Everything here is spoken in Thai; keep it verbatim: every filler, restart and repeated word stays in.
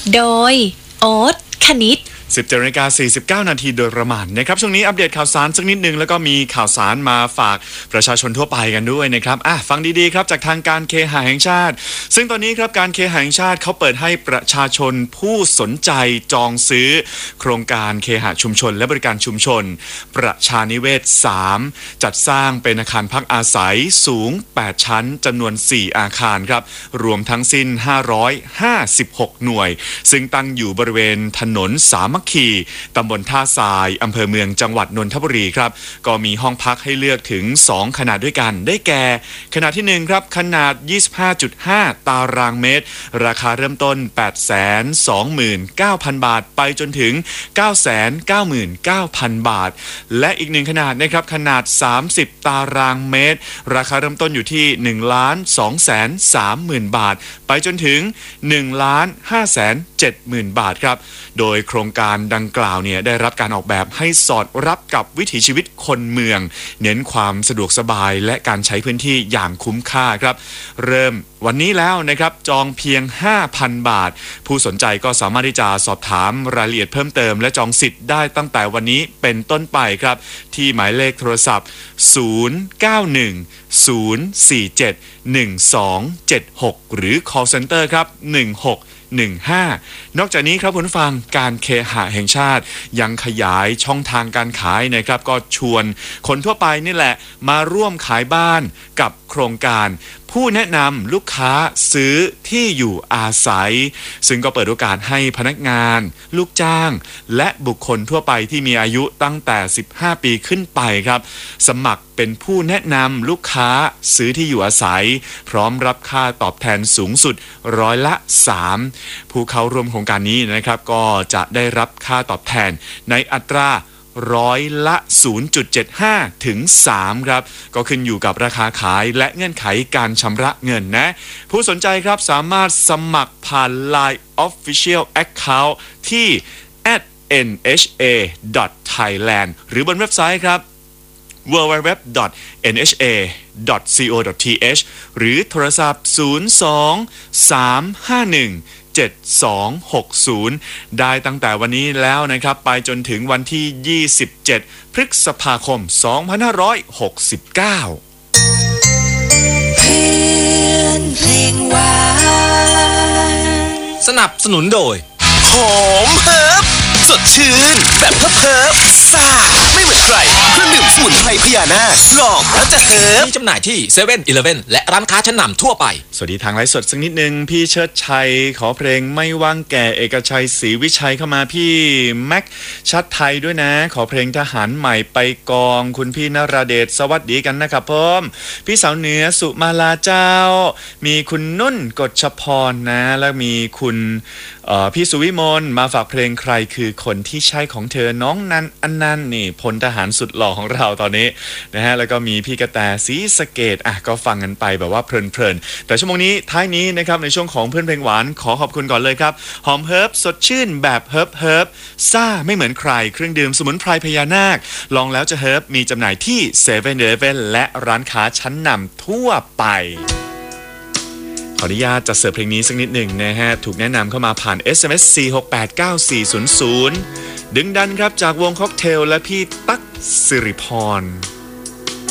โดยโอ๊ตคณิตสิบเจ็ดนาฬิกาสี่สิบเก้านาทีโดยประมาณนะครับช่วงนี้อัปเดตข่าวสารสักนิดนึงแล้วก็มีข่าวสารมาฝากประชาชนทั่วไปกันด้วยนะครับอ่ะฟังดีๆครับจากทางการเคหะแห่งชาติซึ่งตอนนี้ครับการเคหะแห่งชาติเขาเปิดให้ประชาชนผู้สนใจจองซื้อโครงการเคหะชุมชนและบริการชุมชนประชานิเวศสามจัดสร้างเป็นอาคารพักอาศัยสูงแปดชั้นจำนวนสี่อาคารครับรวมทั้งสิ้นห้าร้อยห้าสิบหกหน่วยซึ่งตั้งอยู่บริเวณถนนสามัคคีตำบลท่าทรายอำเภอเมืองจังหวัดนนทบุรีครับก็มีห้องพักให้เลือกถึงสองขนาดด้วยกันได้แก่ขนาดที่หนึ่งครับขนาด ยี่สิบห้าจุดห้า ตารางเมตรราคาเริ่มต้น แปดแสนสองหมื่นเก้าพัน บาทไปจนถึง เก้าแสนเก้าหมื่นเก้าพัน บาทและอีกหนึ่งขนาดนะครับขนาดสามสิบตารางเมตรราคาเริ่มต้นอยู่ที่ หนึ่งล้านสองแสนสามหมื่น บาทไปจนถึง หนึ่งล้านห้าแสนเจ็ดหมื่น บาทครับโดยโครงการดังกล่าวเนี่ยได้รับการออกแบบให้สอดรับกับวิถีชีวิตคนเมืองเน้นความสะดวกสบายและการใช้พื้นที่อย่างคุ้มค่าครับเริ่มวันนี้แล้วนะครับจองเพียง ห้าพัน บาทผู้สนใจก็สามารถที่จะสอบถามรายละเอียดเพิ่มเติมและจองสิทธิ์ได้ตั้งแต่วันนี้เป็นต้นไปครับที่หมายเลขโทรศัพท์ศูนย์ เก้า หนึ่ง ศูนย์ สี่ เจ็ด หนึ่ง สอง เจ็ด หกหรือ call center ครับหนึ่งหกหนึ่งห้านอกจากนี้ครับคุณผู้ฟังการเคหะแห่งชาติยังขยายช่องทางการขายนะครับก็ชวนคนทั่วไปนี่แหละมาร่วมขายบ้านกับโครงการผู้แนะนำลูกค้าซื้อที่อยู่อาศัยซึ่งก็เปิดโอกาสให้พนักงานลูกจ้างและบุคคลทั่วไปที่มีอายุตั้งแต่สิบห้าปีขึ้นไปครับสมัครเป็นผู้แนะนำลูกค้าซื้อที่อยู่อาศัยพร้อมรับค่าตอบแทนสูงสุดร้อยละสามผู้เข้าร่วมโครงการนี้นะครับก็จะได้รับค่าตอบแทนในอัตราร้อยละ ศูนย์จุดเจ็ดห้า ถึง สามครับก็ขึ้นอยู่กับราคาขายและเงื่อนไขการชำระเงินนะผู้สนใจครับสามารถสมัครผ่าน ไลน์ Official Account ที่ แอท เอ็น เอช เอ ดอท ไทยแลนด์ หรือบนเว็บไซต์ครับ ดับเบิลยู ดับเบิลยู ดับเบิลยู ดอท เอ็น เอช เอ ดอท ซี โอ ดอท ที เอช หรือโทรศัพท์ ศูนย์ สอง สาม ห้า หนึ่ง เจ็ด สอง หก ศูนย์ ได้ตั้งแต่วันนี้แล้วนะครับไปจนถึงวันที่ ยี่สิบเจ็ด พฤษภาคม สองพันห้าร้อยหกสิบเก้าเพื่อนเพลงหวานสนับสนุนโดยหอมเฮิร์บสดชื่นแบบเฮิร์บเฮิร์บซ่าไม่เหมือนใครเครื่องดื่มสมุนไพรพญานาคลองแล้วจะเฮิร์บมีจำหน่ายที่เซเว่น อีเลฟเว่นและร้านค้าชั้นนำทั่วไปสวัสดีทางไลฟ์สดสักนิดนึงพี่เชิดชัยขอเพลงไม่ว่างแก่เอกชัยศรีวิชัยเข้ามาพี่แม็กชัดไทยด้วยนะขอเพลงทหารใหม่ไปกองคุณพี่นราเดชสวัสดีกันนะครับผมพี่สาวเหนือสุมาลาเจ้ามีคุณนุ่นกฎชพรนะแล้วมีคุณพี่สุวิมลมาฝากเพลงใครคือคนที่ใช่ของเธอน้องนันอันนันนี่พลทหารสุดหล่อของเราตอนนี้นะฮะแล้วก็มีพี่กระแตศรีสะเกดอ่ะก็ฟังกันไปแบบว่าเพลินๆแต่ชั่วโมงนี้ท้ายนี้นะครับในช่วงของเพื่อนเพลงหวานขอขอบคุณก่อนเลยครับหอมเฮิร์บสดชื่นแบบเฮิร์บเฮิร์บซ่าไม่เหมือนใครเครื่องดื่มสมุนไพรพญานาคลองแล้วจะเฮิร์บมีจำหน่ายที่เซเว่น อีเลฟเว่นและร้านค้าชั้นนำทั่วไปขออนุญาตจัดเสิร์ฟเพลงนี้สักนิดหนึ่งนะฮะถูกแนะนำเข้ามาผ่าน เอส เอ็ม เอส สี่ หก แปด เก้า สี่ ศูนย์ ศูนย์ดึงดันครับจากวงค็อกเทลและพี่ตั๊กสิริพร